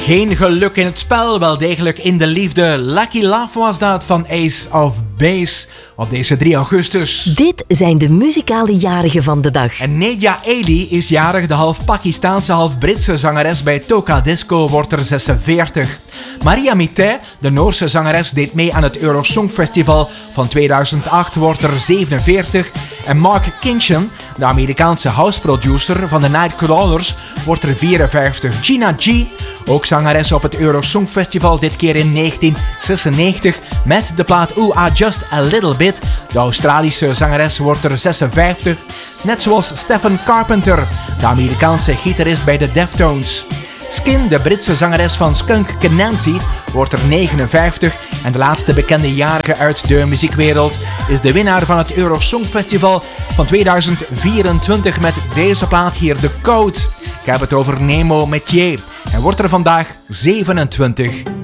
Geen geluk in het spel, wel degelijk in de liefde. Lucky Love was dat van Ace of Base op deze 3 augustus. Dit zijn de muzikale jarigen van de dag. En Nadia Ali is jarig, de half Pakistaanse, half Britse zangeres bij Toka Disco wordt er 46. Maria Mité, de Noorse zangeres, deed mee aan het Eurosong Festival van 2008, wordt er 47. En Mark Kinchen, de Amerikaanse houseproducer van de Nightcrawlers, wordt er 54. Gina G, ook zangeres op het Eurosong Festival, dit keer in 1996, met de plaat Ooh Ah Just A Little Bit. De Australische zangeres wordt er 56. Net zoals Stephen Carpenter, de Amerikaanse gitarist bij de Deftones. Skin, de Britse zangeres van Skunk Nancy, wordt er 59. En de laatste bekende jarige uit de muziekwereld is de winnaar van het Eurosong Festival van 2024 met deze plaat hier, The Code. Ik heb het over Nemo Metier. Hij wordt er vandaag 27.